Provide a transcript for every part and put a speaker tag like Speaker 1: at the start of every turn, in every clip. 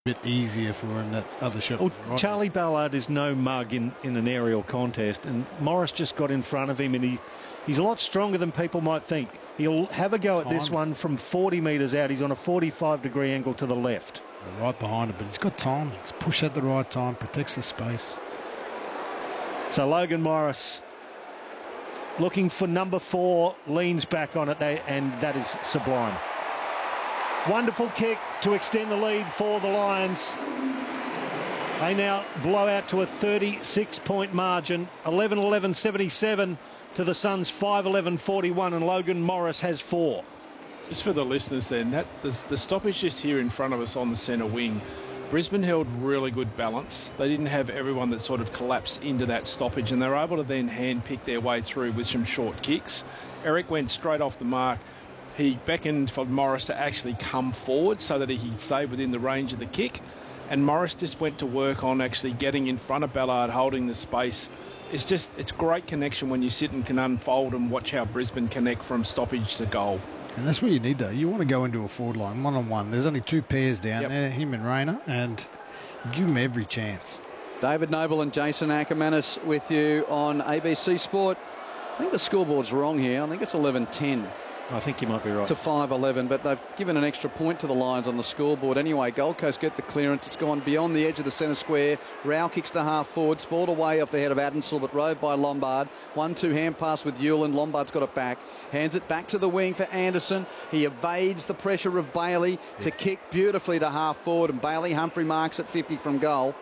Speaker 1: bit easier for him, that other shot.
Speaker 2: Well,
Speaker 1: right.
Speaker 2: Charlie Ballard is no mug in an aerial contest, and Morris just got in front of him, and he's a lot stronger than people might think. He'll have a go at this one from 40 metres out. He's on a 45-degree angle to the left.
Speaker 1: Right behind it, but he's got time. He's pushed at the right time, protects the space.
Speaker 2: So Logan Morris looking for number 4, leans back on it, and that is sublime. Wonderful kick to extend the lead for the Lions. They now blow out to a 36-point margin, 11-11-77 to the Suns, 5-11-41, and Logan Morris has 4.
Speaker 3: Just for the listeners then, the stoppage just here in front of us on the centre wing, Brisbane held really good balance. They didn't have everyone that sort of collapsed into that stoppage, and they were able to then hand-pick their way through with some short kicks. Eric went straight off the mark. He beckoned for Morris to actually come forward so that he could stay within the range of the kick, and Morris just went to work on actually getting in front of Ballard, holding the space. It's great connection when you sit and can unfold and watch how Brisbane connect from stoppage to goal.
Speaker 1: And that's what you need, though. You want to go into a forward line, one-on-one. There's only 2 pairs down there, him and Rayner, and give him every chance.
Speaker 4: David Noble and Jason Ackermanis with you on ABC Sport. I think the scoreboard's wrong here. I think it's 11-10.
Speaker 2: I think you might be right.
Speaker 4: To 5-11, but they've given an extra point to the Lions on the scoreboard. Anyway, Gold Coast get the clearance. It's gone beyond the edge of the centre square. Rao kicks to half forward. Sport away off the head of Adensel, but rode by Lombard. 1-2 hand pass with Hewlin. Lombard's got it back. Hands it back to the wing for Anderson. He evades the pressure of Bailey to kick beautifully to half forward, and Bailey Humphrey marks at 50 from goal.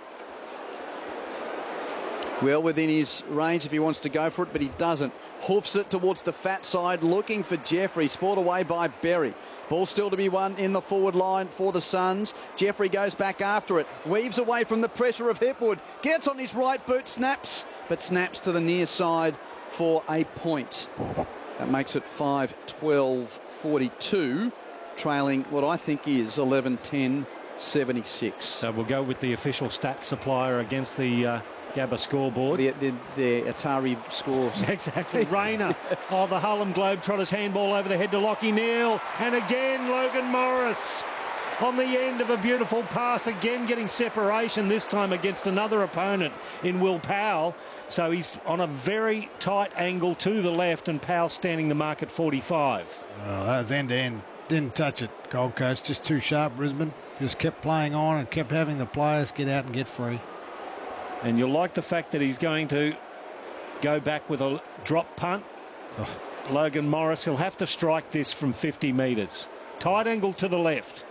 Speaker 4: Well within his range if he wants to go for it, but he doesn't. Hoofs it towards the fat side, looking for Jeffrey. Sport away by Berry. Ball still to be won in the forward line for the Suns. Jeffrey goes back after it. Weaves away from the pressure of Hipwood. Gets on his right boot, snaps, but snaps to the near side for a point. That makes it 5-12-42, trailing what I think is 11-10-76.
Speaker 2: So we'll go with the official stats supplier against the Gabba scoreboard.
Speaker 4: The Atari scores.
Speaker 2: Exactly. Rayner. Oh, the Harlem Globetrotters handball over the head to Lachie Neale. And again, Logan Morris on the end of a beautiful pass. Again, getting separation, this time against another opponent in Will Powell. So he's on a very tight angle to the left, and Powell standing the mark at 45.
Speaker 1: Oh, that was end-to-end. Didn't touch it, Gold Coast. Just too sharp, Brisbane. Just kept playing on and kept having the players get out and get free.
Speaker 2: And you'll like the fact that he's going to go back with a drop punt.
Speaker 1: Oh.
Speaker 2: Logan Morris, he'll have to strike this from 50 metres. Tight angle to the left.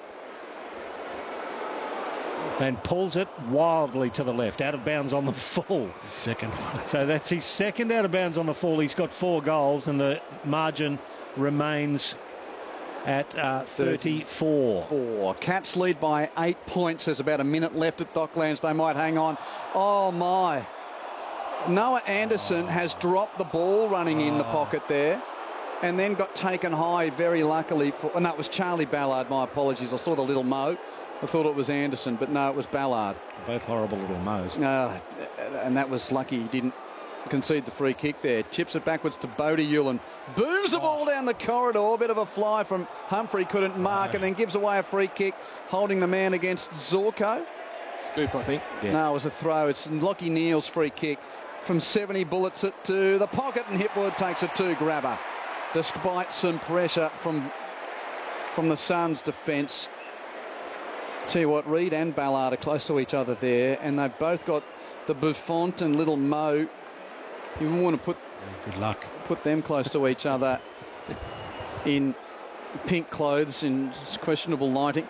Speaker 2: And pulls it wildly to the left. Out of bounds on the full.
Speaker 1: Second.
Speaker 2: So that's his second out of bounds on the full. He's got 4 goals, and the margin remains at 34.
Speaker 4: Cats lead by 8 points. There's about a minute left at Docklands. They might hang on. Oh, my. Noah Anderson has dropped the ball running in the pocket there, and then got taken high very luckily. No, it was Charlie Ballard. My apologies. I saw the little Mo. I thought it was Anderson, but no, it was Ballard.
Speaker 2: Both horrible little Mo's.
Speaker 4: And that was lucky he didn't concede the free kick there. Chips it backwards to Bodie Hewlin. Booms the ball down the corridor. A bit of a fly from Humphrey. Couldn't mark, and then gives away a free kick, holding the man against Zorko.
Speaker 3: Scoop, I think.
Speaker 4: Yeah. No, it was a throw. It's Lachie Neale's free kick. From 70, bullets it to the pocket, and Hipwood takes a 2-grabber. Despite some pressure from the Suns' defence. Tell you what, Reid and Ballard are close to each other there, and they've both got the Buffont and little Mo. You want to
Speaker 1: good luck.
Speaker 4: Put them close to each other in pink clothes in questionable lighting.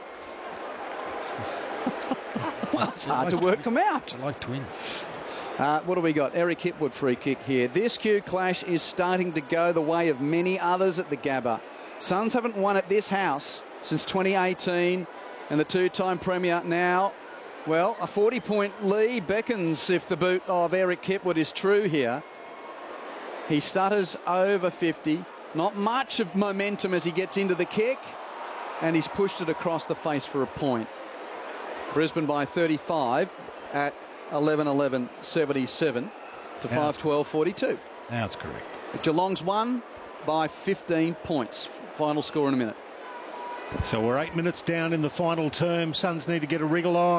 Speaker 4: Well, it's hard to work them out.
Speaker 1: They're like twins.
Speaker 4: What do we got? Eric Hipwood free kick here. This Q clash is starting to go the way of many others at the Gabba. Suns haven't won at this house since 2018, and the 2-time premier now, well, a 40-point lead beckons if the boot of Eric Hipwood is true here. He stutters over 50. Not much of momentum as he gets into the kick, and he's pushed it across the face for a point. Brisbane by 35 at 11-11-77 to 5-12-42.
Speaker 1: Now it's correct.
Speaker 4: Geelong's won by 15 points. Final score in a minute.
Speaker 2: So we're 8 minutes down in the final term. Suns need to get a wriggle on.